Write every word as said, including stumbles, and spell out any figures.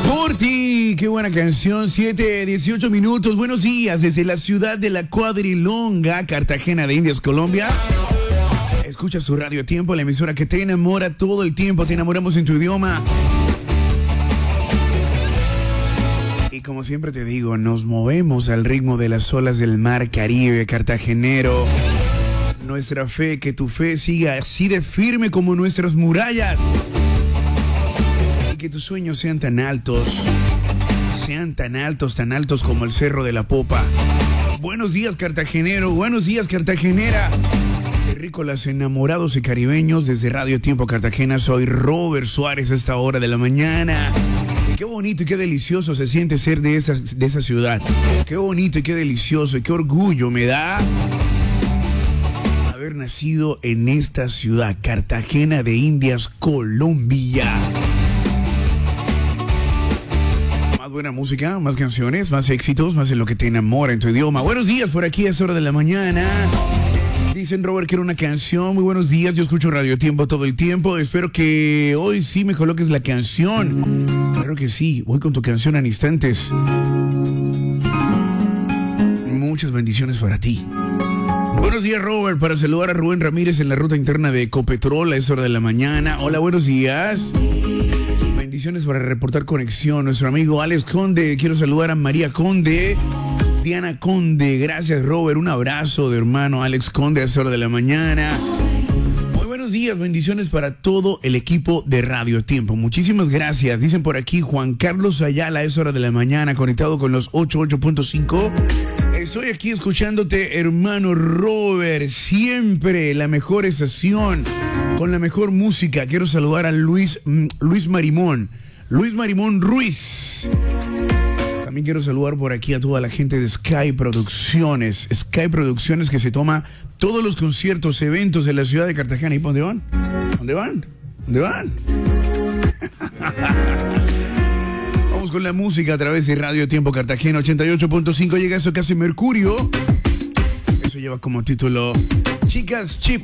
Por ti, qué buena canción, siete, dieciocho minutos, buenos días desde la ciudad de la Cuadrilonga, Cartagena de Indias, Colombia. Escucha su Radio Tiempo, la emisora que te enamora todo el tiempo, te enamoramos en tu idioma. Y como siempre te digo, nos movemos al ritmo de las olas del mar Caribe cartagenero. Nuestra fe, que tu fe siga así de firme como nuestras murallas. Y que tus sueños sean tan altos, sean tan altos, tan altos como el Cerro de la Popa. Buenos días, cartagenero, buenos días, cartagenera. Terrícolas, enamorados y caribeños, desde Radio Tiempo Cartagena, soy Robert Suárez a esta hora de la mañana. Y qué bonito y qué delicioso se siente ser de esa, de esa ciudad. Qué bonito y qué delicioso y qué orgullo me da haber nacido en esta ciudad, Cartagena de Indias, Colombia. Más buena música, más canciones, más éxitos, más en lo que te enamora en tu idioma. Buenos días por aquí a esta hora de la mañana. Dicen, Robert, que era una canción. Muy buenos días, yo escucho Radio Tiempo todo el tiempo. Espero que hoy sí me coloques la canción. Claro que sí, voy con tu canción en instantes. Muchas bendiciones para ti. Buenos días, Robert, para saludar a Rubén Ramírez en la ruta interna de Ecopetrol a esa hora de la mañana. Hola, buenos días. Bendiciones para reportar conexión. Nuestro amigo Alex Conde, quiero saludar a María Conde. Diana Conde, gracias, Robert, un abrazo de hermano Alex Conde a esa hora de la mañana. Muy buenos días, bendiciones para todo el equipo de Radio Tiempo, muchísimas gracias. Dicen por aquí Juan Carlos Ayala a esa hora de la mañana, conectado con los ochenta y ocho punto cinco. Estoy aquí escuchándote, hermano Robert, siempre la mejor estación, con la mejor música. Quiero saludar a Luis, Luis Marimón, Luis Marimón Ruiz. También quiero saludar por aquí a toda la gente de Sky Producciones. Sky Producciones, que se toma todos los conciertos, eventos de la ciudad de Cartagena. ¿Y por dónde van? ¿Dónde van? ¿Dónde van? Vamos con la música a través de Radio Tiempo Cartagena ochenta y ocho punto cinco. Llega eso que hace Mercurio. Eso lleva como título Chicas Chip.